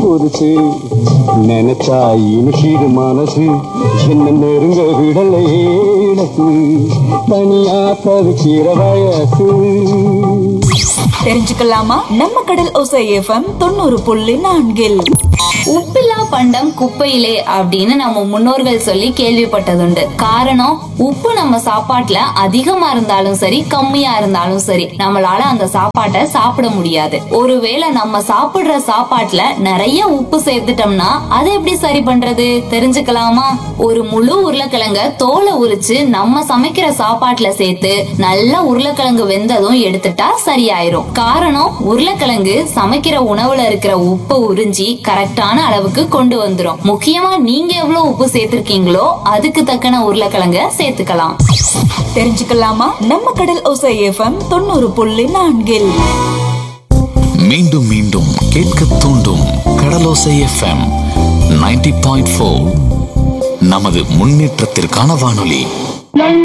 புதுசு நினைச்சா இனிக்குது மனசு என்ன நெருங்க விடலையே இழப்பு தனியா தவிக்கிற வயசு. தெரிஞ்சுக்கலாமா? நம்ம கடல் ஓசை எஃப்எம் 90.4. உப்பில்லா பண்டம் குப்பையிலே அப்படின்னு நம்ம முன்னோர்கள் சொல்லி கேள்விப்பட்டதுண்டு. காரணம், உப்பு நம்ம சாப்பாட்டுல அதிகமா இருந்தாலும் சரி கம்மியா இருந்தாலும் சரி நம்மளால அந்த சாப்பாட்டை சாப்பிட முடியாது. ஒருவேளை நம்ம சாப்பிடுற சாப்பாட்டுல நிறைய உப்பு சேர்த்துட்டோம்னா அதை எப்படி சரி பண்றது தெரிஞ்சுக்கலாமா? ஒரு முழு உருளைக்கிழங்க தோலை உரிச்சு நம்ம சமைக்கிற சாப்பாட்டுல சேர்த்து நல்லா உருளைக்கிழங்கு வெந்ததும் எடுத்துட்டா சரியாயிரும். காரணம், உருளைக்கிழங்கு சமைக்கிற உணவுல இருக்கிற உப்பை உறிஞ்சி கரெக்டான அளவுக்கு கொண்டு வந்துரும். முக்கியமா நீங்க எவ்வளவு உப்பு சேர்த்திருக்கீங்களோ அதுக்கு தக்கன உருளைக்கிழங்க சேர்த்துக்கலாம். தெரிஞ்சுக்கலாமா? நம்ம கடல் ஓசை எஃப்எம் 90.4. மீண்டும் மீண்டும் கேட்க தூண்டும் கடலோசை எஃப்எம் 90.4. நமது முன்னேற்றத்திற்கான வானொலி.